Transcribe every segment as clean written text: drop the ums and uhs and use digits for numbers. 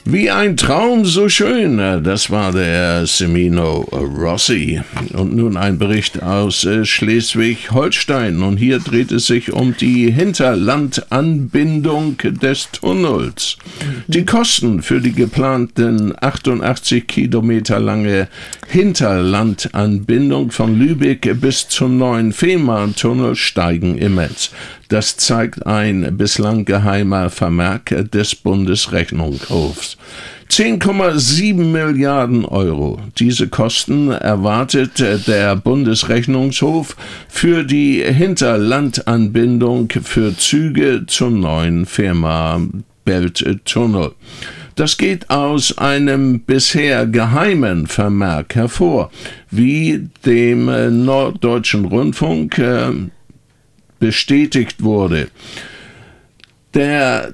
Wie ein Traum, so schön, das war der Semino Rossi. Und nun ein Bericht aus Schleswig-Holstein. Und hier dreht es sich um die Hinterlandanbindung des Tunnels. Die Kosten für die geplanten 88 Kilometer lange Hinterlandanbindung von Lübeck bis zum neuen Fehmarntunnel steigen immens. Das zeigt ein bislang geheimer Vermerk des Bundesrechnungshofs. 10,7 Milliarden Euro. Diese Kosten erwartet der Bundesrechnungshof für die Hinterlandanbindung für Züge zum neuen Fehmarnbelt-Tunnel. Das geht aus einem bisher geheimen Vermerk hervor, wie dem Norddeutschen Rundfunk bestätigt wurde. Der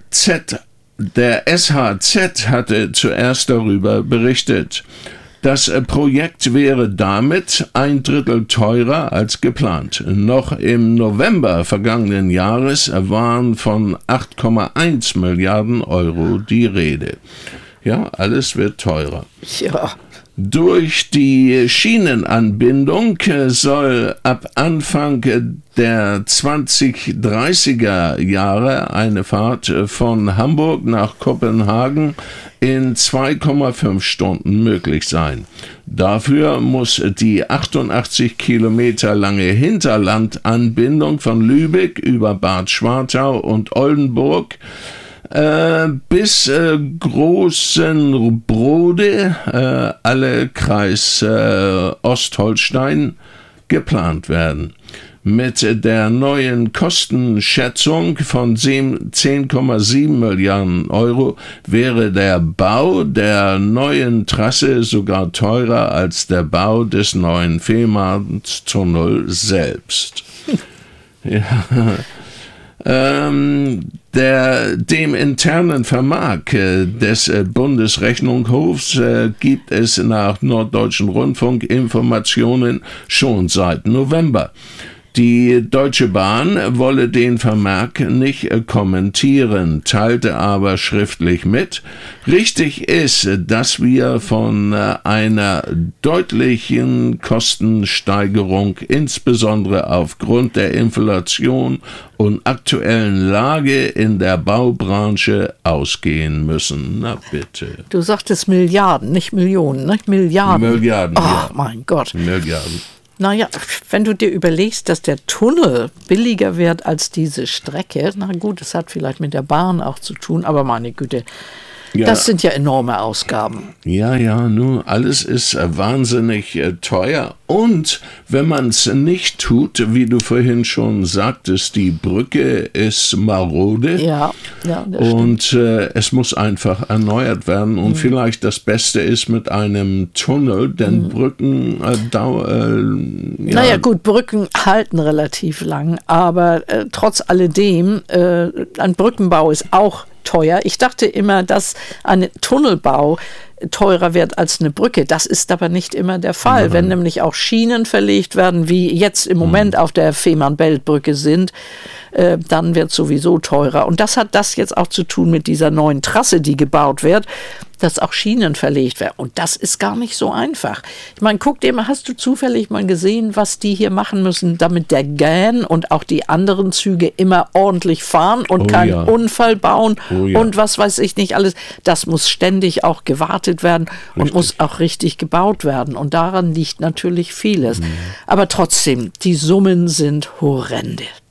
SHZ hatte zuerst darüber berichtet. Das Projekt wäre damit 1/3 teurer als geplant. Noch im November vergangenen Jahres waren von 8,1 Milliarden Euro die Rede. Ja, alles wird teurer. Ja. Durch die Schienenanbindung soll ab Anfang der 2030er Jahre eine Fahrt von Hamburg nach Kopenhagen in 2,5 Stunden möglich sein. Dafür muss die 88 Kilometer lange Hinterlandanbindung von Lübeck über Bad Schwartau und Oldenburg bis Großenbrode, alle Kreis Ostholstein, geplant werden. Mit der neuen Kostenschätzung von 10,7 Milliarden Euro wäre der Bau der neuen Trasse sogar teurer als der Bau des neuen Fehmarntunnels selbst. Ja. Dem internen Vermerk des Bundesrechnungshofs gibt es nach Norddeutschen Rundfunk Informationen schon seit November. Die Deutsche Bahn wolle den Vermerk nicht kommentieren, teilte aber schriftlich mit. Richtig ist, dass wir von einer deutlichen Kostensteigerung, insbesondere aufgrund der Inflation und aktuellen Lage in der Baubranche, ausgehen müssen. Na bitte. Du sagtest Milliarden, nicht Millionen, nicht Milliarden. Milliarden, Ach, mein Gott. Milliarden. Naja, wenn du dir überlegst, dass der Tunnel billiger wird als diese Strecke, na gut, das hat vielleicht mit der Bahn auch zu tun, aber meine Güte, ja. Das sind ja enorme Ausgaben. Ja, nun, alles ist wahnsinnig teuer. Und wenn man es nicht tut, wie du vorhin schon sagtest, die Brücke ist marode. Ja, das und es muss einfach erneuert werden. Und vielleicht das Beste ist mit einem Tunnel, denn Brücken Naja gut, Brücken halten relativ lang, aber trotz alledem, ein Brückenbau ist auch teuer. Ich dachte immer, dass ein Tunnelbau teurer wird als eine Brücke. Das ist aber nicht immer der Fall. Nein. Wenn nämlich auch Schienen verlegt werden, wie jetzt im Moment auf der Fehmarnbelt-Brücke sind, dann wird es sowieso teurer. Und das hat das jetzt auch zu tun mit dieser neuen Trasse, die gebaut wird, dass auch Schienen verlegt werden. Und das ist gar nicht so einfach. Ich meine, guck dir mal, hast du zufällig mal gesehen, was die hier machen müssen, damit der Gähn und auch die anderen Züge immer ordentlich fahren und keinen Unfall bauen und was weiß ich nicht alles. Das muss ständig auch gewartet werden und muss auch richtig gebaut werden. Und daran liegt natürlich vieles. Aber trotzdem, die Summen sind horrende.